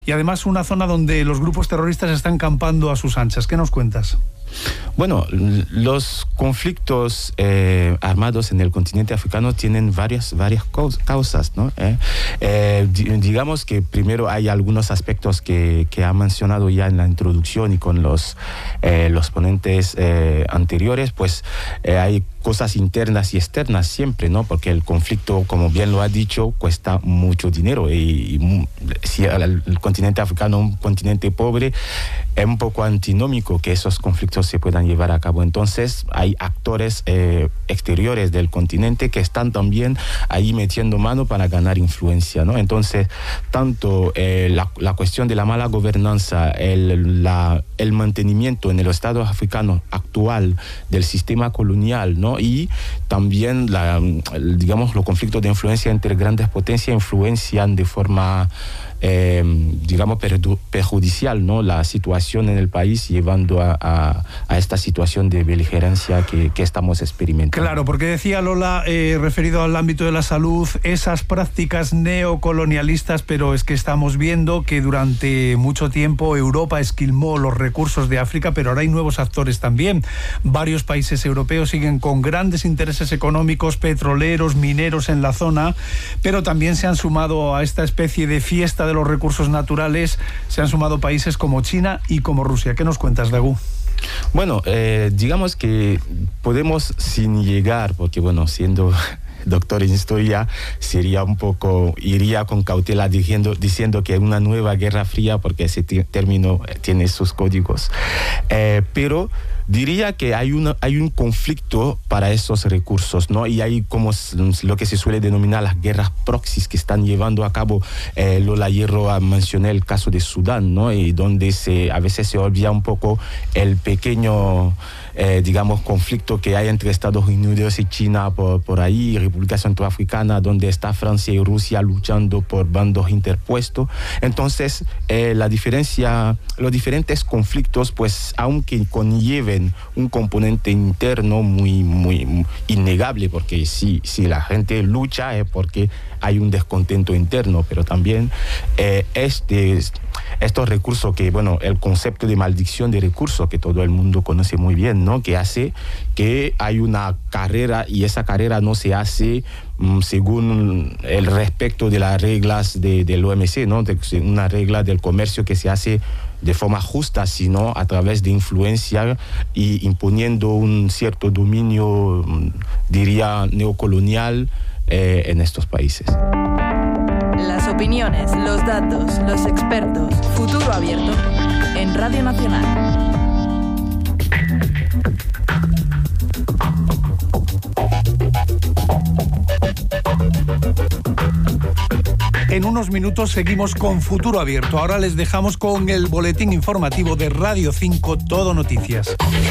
y además una zona donde los grupos terroristas están campando a sus anchas. ¿Qué nos cuentas? Bueno, los conflictos armados en el continente africano tienen varias causas, ¿no? Digamos que primero hay algunos aspectos que ha mencionado ya en la introducción y con los ponentes anteriores, pues hay cosas internas y externas siempre, ¿no? Porque el conflicto, como bien lo ha dicho, cuesta mucho dinero y si el continente africano es un continente pobre, es un poco antinómico que esos conflictos se puedan llevar a cabo. Entonces hay actores exteriores del continente que están también ahí metiendo mano para ganar influencia, ¿no? Entonces, tanto la cuestión de la mala gobernanza, el mantenimiento en el Estado africano actual del sistema colonial, ¿no? Y también, digamos, los conflictos de influencia entre grandes potencias influencian de forma digamos, perjudicial, ¿no? La situación en el país, llevando a esta situación de beligerancia que estamos experimentando. Claro, porque decía Lola, referido al ámbito de la salud, esas prácticas neocolonialistas, pero es que estamos viendo que durante mucho tiempo Europa esquilmó los recursos de África, pero ahora hay nuevos actores también. Varios países europeos siguen con grandes intereses económicos, petroleros, mineros en la zona, pero también se han sumado a esta especie de fiesta de los recursos naturales, se han sumado países como China y como Rusia. ¿Qué nos cuentas, Dagu? Bueno, digamos que podemos, sin llegar, porque bueno, siendo doctor en historia, iría con cautela diciendo que una nueva guerra fría, porque ese término tiene sus códigos, pero diría que hay un conflicto para esos recursos, ¿no? Y hay como lo que se suele denominar las guerras proxies que están llevando a cabo. Lola Hierro mencioné el caso de Sudán, ¿no? Y donde a veces se olvida un poco el pequeño digamos, conflicto que hay entre Estados Unidos y China por ahí, República Centroafricana, donde está Francia y Rusia luchando por bandos interpuestos. Entonces, los diferentes conflictos, pues, aunque conlleven un componente interno muy innegable, porque si la gente lucha es porque hay un descontento interno, pero también estos recursos que, bueno, el concepto de maldición de recursos que todo el mundo conoce muy bien, ¿no? Que hace que hay una carrera y esa carrera no se hace según el respecto de las reglas del OMC, ¿no? Una regla del comercio que se hace de forma justa, sino a través de influencia y imponiendo un cierto dominio, diría, neocolonial en estos países. Las opiniones, los datos, los expertos. Futuro Abierto en Radio Nacional. En unos minutos seguimos con Futuro Abierto. Ahora les dejamos con el boletín informativo de Radio 5 Todo Noticias.